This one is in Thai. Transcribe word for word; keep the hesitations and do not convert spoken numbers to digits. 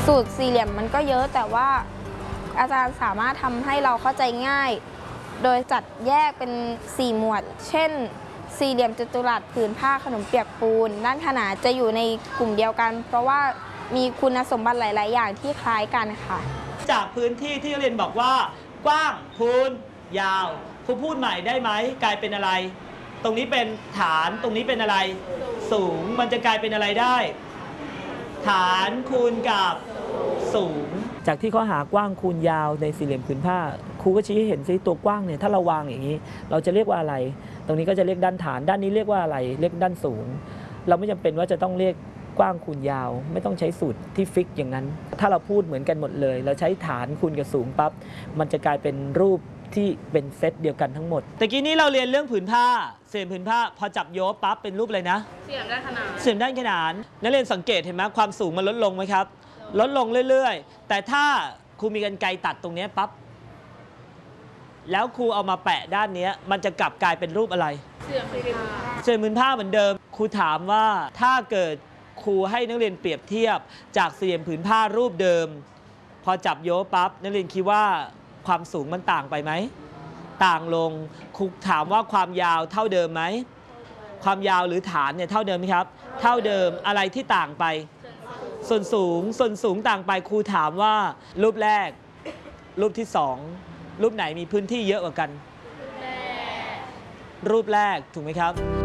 สูตรสี่เหลี่ยมมันก็เยอะแต่ว่าอาจารย์สามารถทำให้เราเข้าใจง่ายโดยจัดแยกเป็นสี่หมวดเช่นสี่เหลี่ยมจัตุรัสผืนผ้าขนมเปียกปูนด้านขนานจะอยู่ในกลุ่มเดียวกันเพราะว่ามีคุณสมบัติหลายๆอย่างที่คล้ายกันค่ะจากพื้นที่ที่เรียนบอกว่ากว้างคูณยาวครูพูดใหม่ได้ไหมกลายเป็นอะไร ตรงนี้เป็นฐานตรงนี้เป็นอะไรสูงมันจะกลายเป็นอะไรได้ฐานคูณกับสูงจากที่เขาหากว้างคูณยาวในสี่เหลี่ยมผืนผ้าครูก็ชี้ให้เห็นซิตัวกว้างเนี่ยถ้าเราวางอย่างนี้เราจะเรียกว่าอะไรตรงนี้ก็จะเรียกด้านฐานด้านนี้เรียกว่าอะไรเรียกด้านสูงเราไม่จำเป็นว่าจะต้องเรียกกว้างคูณยาวไม่ต้องใช้สูตรที่ฟิกอย่างนั้นถ้าเราพูดเหมือนกันหมดเลยเราใช้ฐานคูณกับสูงปั๊บมันจะกลายเป็นรูปที่เป็นเซตเดียวกันทั้งหมดแต่กี้นี้เราเรียนเรื่องผืนผ้าเสี่ยมผืนผ้าพอจับโยปั๊บเป็นรูปอะไรนะเสี่ยมด้านขนานเสี่ยมด้านขนานนักเรียนสังเกตเห็นไหมความสูงมันลดลงไหมครับลดลงเรื่อยๆแต่ถ้าครูมีกรรไกรตัดตรงนี้ปั๊บแล้วครูเอามาแปะด้านนี้มันจะกลับกลายเป็นรูปอะไรเสี่ยมผืนผ้าเสี่ยมผืนผ้าเหมือนเดิมครูถามว่าถ้าเกิดครูให้นักเรียนเปรียบเทียบจากเสี่ยมผืนผ้ารูปเดิมพอจับโยปั๊บนักเรียนคิดว่าความสูงมันต่างไปไหมต่างลงครูถามว่าความยาวเท่าเดิมไหมความยาวหรือฐานเนี่ยเท่าเดิมไหมครับเท่าเดิมอะไรที่ต่างไปส่วนสูงส่วนสูงต่างไปครูถามว่ารูปแรกรูปที่สองรูปไหนมีพื้นที่เยอะกว่ากันรูปแรกถูกไหมครับ